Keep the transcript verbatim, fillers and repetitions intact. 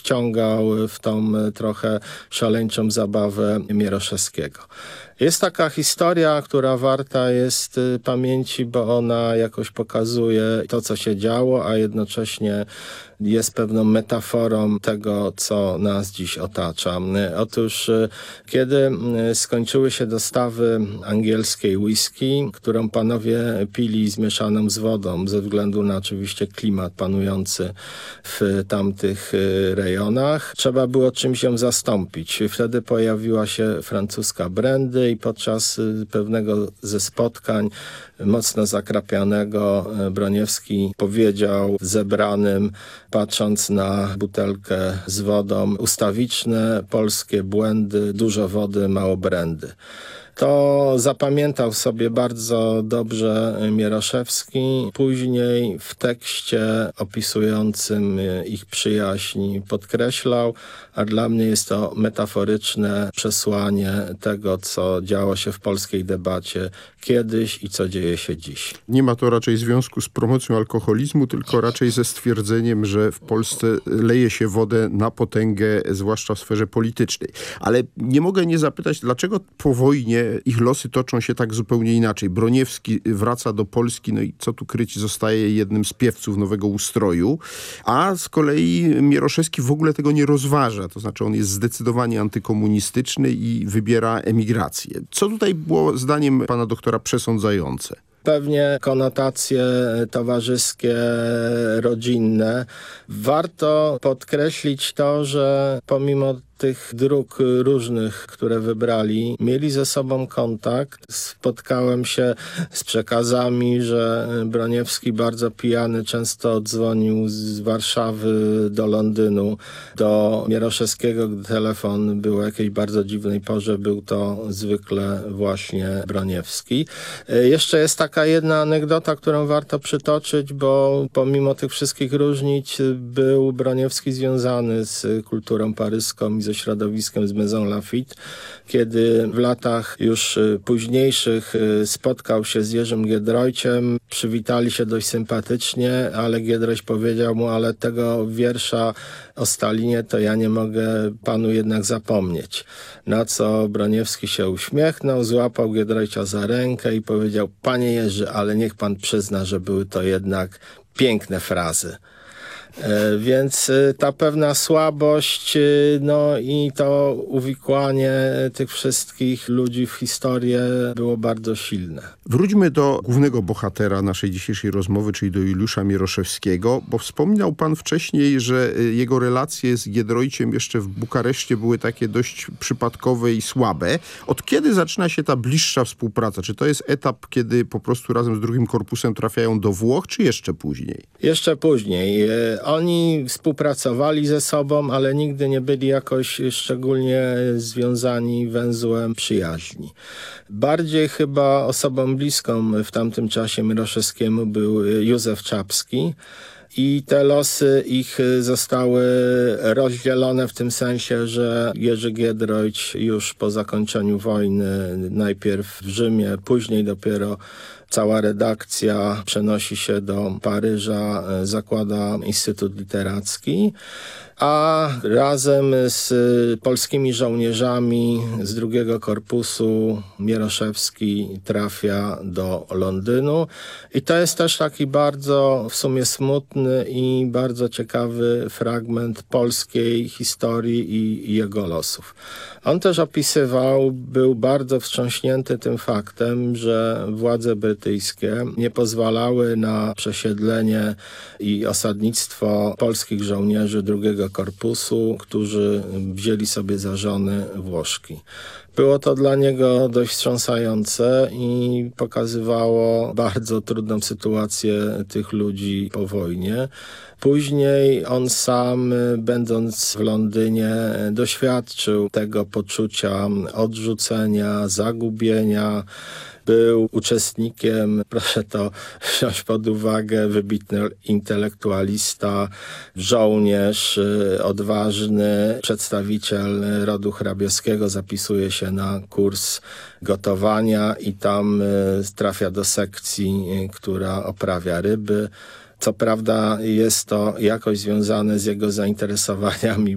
wciągał w tą trochę szaleńczą zabawę Mieroszewskiego. Jest taka historia, która warta jest pamięci, bo ona jakoś pokazuje to, co się działo, a jednocześnie jest pewną metaforą tego, co nas dziś otacza. Otóż, kiedy skończyły się dostawy angielskiej whisky, którą panowie pili zmieszaną z wodą, ze względu na oczywiście klimat panujący w tamtych rejonach, trzeba było czymś ją zastąpić. Wtedy pojawiła się francuska brandy i podczas pewnego ze spotkań mocno zakrapianego Broniewski powiedział zebranym, patrząc na butelkę z wodą: ustawiczne polskie błędy, dużo wody, mało brandy. To zapamiętał sobie bardzo dobrze Mieroszewski. Później w tekście opisującym ich przyjaźń podkreślał, a dla mnie jest to metaforyczne przesłanie tego, co działo się w polskiej debacie kiedyś i co dzieje się dziś. Nie ma to raczej związku z promocją alkoholizmu, tylko raczej ze stwierdzeniem, że w Polsce leje się wodę na potęgę, zwłaszcza w sferze politycznej. Ale nie mogę nie zapytać, dlaczego po wojnie ich losy toczą się tak zupełnie inaczej. Broniewski wraca do Polski, no i co tu kryć, zostaje jednym z piewców nowego ustroju, a z kolei Mieroszewski w ogóle tego nie rozważa. To znaczy on jest zdecydowanie antykomunistyczny i wybiera emigrację. Co tutaj było zdaniem pana doktora przesądzające? Pewnie konotacje towarzyskie, rodzinne. Warto podkreślić to, że pomimo tych dróg różnych, które wybrali, mieli ze sobą kontakt. Spotkałem się z przekazami, że Broniewski bardzo pijany często dzwonił z Warszawy do Londynu, do Mieroszewskiego, gdy telefon był o jakiejś bardzo dziwnej porze, był to zwykle właśnie Broniewski. Jeszcze jest taka jedna anegdota, którą warto przytoczyć, bo pomimo tych wszystkich różnic był Broniewski związany z kulturą paryską i ze środowiskiem z Maison Lafitte. Kiedy w latach już późniejszych spotkał się z Jerzym Giedroyciem, przywitali się dość sympatycznie, ale Giedroyć powiedział mu: ale tego wiersza o Stalinie to ja nie mogę panu jednak zapomnieć. Na co Broniewski się uśmiechnął, złapał Giedroycia za rękę i powiedział: panie Jerzy, ale niech pan przyzna, że były to jednak piękne frazy. E, więc e, ta pewna słabość, e, no i to uwikłanie tych wszystkich ludzi w historię było bardzo silne. Wróćmy do głównego bohatera naszej dzisiejszej rozmowy, czyli do Juliusza Mieroszewskiego, bo wspominał pan wcześniej, że jego relacje z Giedroyciem jeszcze w Bukareszcie były takie dość przypadkowe i słabe. Od kiedy zaczyna się ta bliższa współpraca? Czy to jest etap, kiedy po prostu razem z drugim korpusem trafiają do Włoch, czy jeszcze później? Jeszcze później. Oni współpracowali ze sobą, ale nigdy nie byli jakoś szczególnie związani węzłem przyjaźni. Bardziej chyba osobą bliską w tamtym czasie Mieroszewskiemu był Józef Czapski. I te losy ich zostały rozdzielone w tym sensie, że Jerzy Giedroyć już po zakończeniu wojny, najpierw w Rzymie, później dopiero cała redakcja przenosi się do Paryża, zakłada Instytut Literacki, a razem z polskimi żołnierzami z drugiego korpusu Mieroszewski trafia do Londynu. I to jest też taki bardzo w sumie smutny i bardzo ciekawy fragment polskiej historii i, i jego losów. On też opisywał, był bardzo wstrząśnięty tym faktem, że władze brytyjskie nie pozwalały na przesiedlenie i osadnictwo polskich żołnierzy drugiego korpusu, którzy wzięli sobie za żony Włoszki. Było to dla niego dość wstrząsające i pokazywało bardzo trudną sytuację tych ludzi po wojnie. Później on sam, będąc w Londynie, doświadczył tego poczucia odrzucenia, zagubienia. Był uczestnikiem, proszę to wziąć pod uwagę, wybitny intelektualista, żołnierz, odważny, przedstawiciel rodu hrabiowskiego, zapisuje się na kurs gotowania i tam trafia do sekcji, która oprawia ryby. Co prawda jest to jakoś związane z jego zainteresowaniami